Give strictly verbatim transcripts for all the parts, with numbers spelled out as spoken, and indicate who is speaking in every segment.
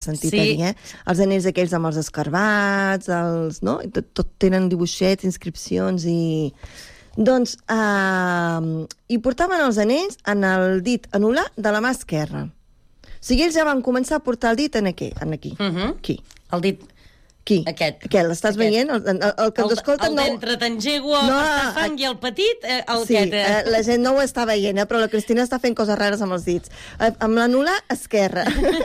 Speaker 1: sentit
Speaker 2: Sí.
Speaker 1: a dir, eh? Els anells aquells amb els escarbats, els, no? I Tot, tot tenen dibuixets, inscripcions i... Doncs, uh, hi portaven els anells en el dit anular de la mà esquerra. O sigui, ells ja van començar a portar el dit en aquí. En aquí.
Speaker 2: Uh -huh.
Speaker 1: Aquí.
Speaker 2: El dit...
Speaker 1: Aquí.
Speaker 2: Aquest.
Speaker 1: Aquest, l'estàs
Speaker 2: Aquest.
Speaker 1: veient? El, el, el que ens escolta
Speaker 2: el
Speaker 1: no...
Speaker 2: d'entre t'engego
Speaker 1: No,
Speaker 2: no, el fang i el petit, eh, el
Speaker 1: Sí,
Speaker 2: aquest.
Speaker 1: eh, la gent no ho està veient, eh, però la Cristina està fent coses rares amb els dits. Eh, amb l'anular esquerra.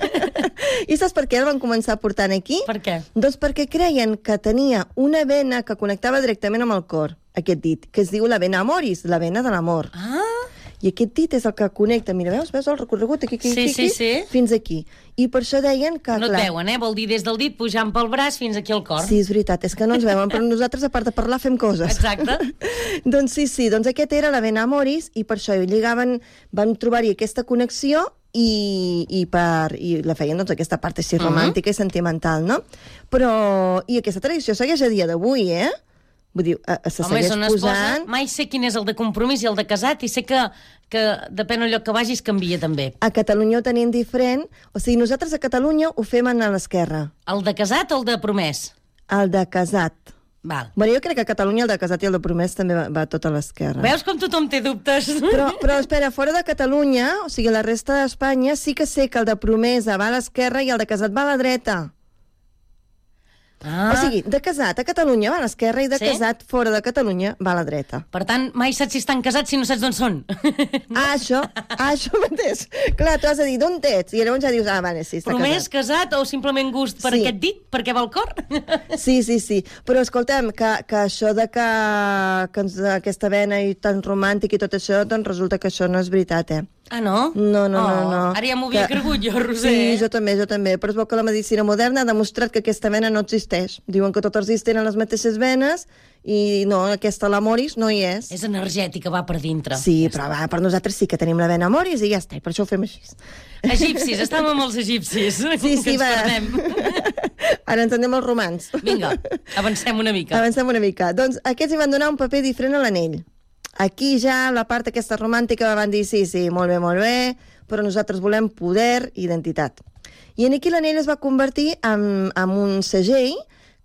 Speaker 1: I saps per què el van començar portant aquí?
Speaker 2: Per què?
Speaker 1: Doncs perquè creien que tenia una vena que connectava directament amb el cor, aquest dit, que es diu la vena amoris, la vena de l'amor.
Speaker 2: Ah,
Speaker 1: I aquest dit és el que connecta, mira, veus, veus el recorregut aquí, aquí,
Speaker 2: Sí,
Speaker 1: aquí,
Speaker 2: sí, sí.
Speaker 1: fins aquí. I per això deien que,
Speaker 2: no et
Speaker 1: clar...
Speaker 2: veuen, eh? Vol dir des del dit pujant pel braç fins aquí al cor.
Speaker 1: Sí, és veritat, és que no ens veuen, però nosaltres, a part de parlar, fem coses.
Speaker 2: Exacte.
Speaker 1: Doncs sí, sí, doncs aquest era la vena amoris i per això hi lligaven, van trobar-hi aquesta connexió i, i, per, i la feien doncs aquesta part així romàntica uh -huh. i sentimental, no? Però, i aquesta tradició segueix a dia d'avui, eh? Vull dir, eh, se
Speaker 2: Home,
Speaker 1: segueix
Speaker 2: és on es posa...
Speaker 1: posant...
Speaker 2: Mai sé quin és el de compromís i el de casat i sé que, que depèn del lloc que vagis canvia també.
Speaker 1: A Catalunya ho tenim diferent, o sigui, nosaltres a Catalunya ho fem a l'esquerra,
Speaker 2: El de casat o el de promès?
Speaker 1: el de casat.
Speaker 2: Val.
Speaker 1: Bueno, jo crec que a Catalunya el de casat i el de promès també va, va tot a l'esquerra.
Speaker 2: Veus com tothom té dubtes?
Speaker 1: Però, però espera, fora de Catalunya, o sigui, la resta d'Espanya, sí que sé que el de promesa va a l'esquerra i el de casat va a la dreta.
Speaker 2: Ah.
Speaker 1: O sigui, de casat a Catalunya va a l'esquerra i de
Speaker 2: Sí?
Speaker 1: casat fora de Catalunya va a la dreta.
Speaker 2: Per tant, mai saps si estan casats si no saps d'on són.
Speaker 1: No? Ah, això, ah, això mateix. Clar, tu has de dir d'on ets i llavors ja dius, ah, vale, sí, està
Speaker 2: Promès,
Speaker 1: casat.
Speaker 2: casat o simplement gust per
Speaker 1: Sí.
Speaker 2: aquest dit? Perquè va al cor?
Speaker 1: Sí, sí, sí. Però escolta'm, que, que això de que, que ens, aquesta vena i tan romàntic i tot això, doncs resulta que això no és veritat, eh?
Speaker 2: Ah, no?
Speaker 1: No, no,
Speaker 2: oh,
Speaker 1: no, no.
Speaker 2: Ara ja m'ho havia
Speaker 1: Que-
Speaker 2: cregut jo, Roser.
Speaker 1: Sí, jo també, jo també. Però es veu que la medicina moderna ha demostrat que aquesta vena no existeix. Diuen que totes ells tenen les mateixes venes i no, aquesta, la moris, no hi és.
Speaker 2: És energètica, va per dintre.
Speaker 1: Sí, però va, per nosaltres sí que tenim la vena moris i ja està, i per això ho fem així.
Speaker 2: Egipcis, estàvem amb els egipcis.
Speaker 1: Sí, sí,
Speaker 2: que ens
Speaker 1: va.
Speaker 2: perdem.
Speaker 1: Ara ens anem als romans.
Speaker 2: Vinga, avancem una mica.
Speaker 1: Avancem una mica. Doncs aquests hi van donar un paper diferent a l'anell. Aquí ja la part aquesta romàntica van dir sí, sí, molt bé, molt bé, però nosaltres volem poder i identitat. I en aquí l'anell es va convertir en, en un segell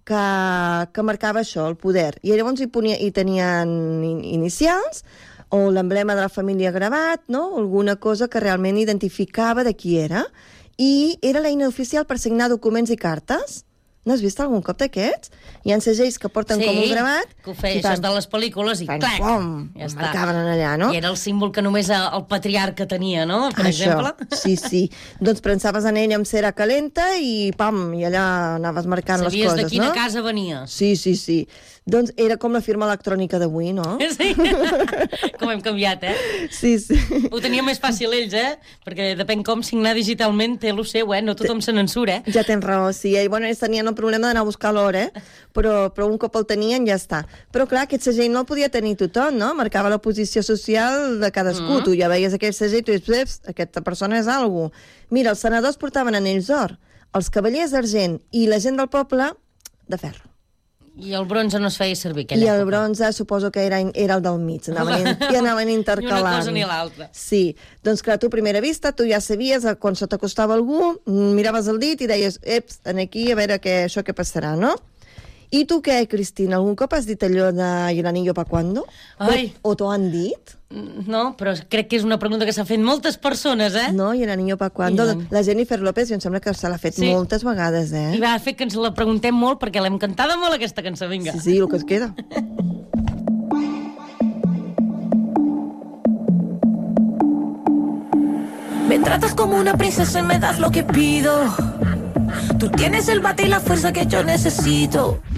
Speaker 1: que, que marcava això, el poder. I llavors hi, ponia, hi tenien in- inicials o l'emblema de la família gravat, no? Alguna cosa que realment identificava de qui era. I era l'eina oficial per signar documents i cartes. No has vist algun cop d'aquests? Hi ha segells que porten
Speaker 2: Sí,
Speaker 1: com un gravat.
Speaker 2: que ho feia,
Speaker 1: i
Speaker 2: això és
Speaker 1: fan-
Speaker 2: de les pel·lícules i
Speaker 1: fan
Speaker 2: clac,
Speaker 1: pom,
Speaker 2: ja està.
Speaker 1: marcaven allà, no?
Speaker 2: I era el símbol que només el patriarca tenia, no? Per
Speaker 1: Això,
Speaker 2: exemple.
Speaker 1: sí, sí. Doncs prensaves en ell amb cera calenta i pam, i allà anaves marcant
Speaker 2: Sabies
Speaker 1: les coses,
Speaker 2: de quina
Speaker 1: no?
Speaker 2: casa venies.
Speaker 1: Sí, sí, sí. Doncs era com la firma electrònica d'avui, no?
Speaker 2: Sí, com hem canviat, eh?
Speaker 1: Sí, sí.
Speaker 2: Ho tenia més fàcil ells, eh? Perquè depèn com signar digitalment té lo seu, eh? No tothom se n'en surt, eh?
Speaker 1: Ja tens raó, sí. I, bueno, ells tenien el problema d'anar a buscar l'hora, eh? Però, però un cop el tenien ja està. Però clar, aquest segell no el podia tenir tothom, no? Marcava la posició social de cadascú. Mm. Tu ja veies aquell segell i tu dius, aquesta persona és algú. Mira, els senadors portaven anells d'or, els cavallers d'argent i la gent del poble de ferro.
Speaker 2: I el bronze no es feia servir
Speaker 1: I
Speaker 2: aquella
Speaker 1: el
Speaker 2: època.
Speaker 1: bronze suposo que era, era el del mig, anaven, in, i anaven intercalant.
Speaker 2: Ni una cosa ni l'altra.
Speaker 1: Sí, doncs clar, tu a primera vista tu ja sabies que quan se t'acostava algú, miraves el dit i deies, eps, aquí a veure què, això què passarà, no? I tu què, Cristina? Algun cop has dit allò de ¿y el anillo pa cuándo?
Speaker 2: Ai.
Speaker 1: O, o t'ho han dit?
Speaker 2: No, però crec que és una pregunta que s'ha fet moltes persones, eh?
Speaker 1: No, ¿y el anillo pa cuándo?
Speaker 2: I
Speaker 1: La Jennifer López, jo em sembla que se l'ha fet
Speaker 2: Sí.
Speaker 1: moltes vegades, eh?
Speaker 2: I va fer que ens la preguntem molt perquè l'hem cantada molt, aquesta cançó, vinga.
Speaker 1: Sí, sí, el que es queda.
Speaker 3: Me tratas como una princesa y me das lo que pido. Tú tienes el bate y la fuerza que yo necesito.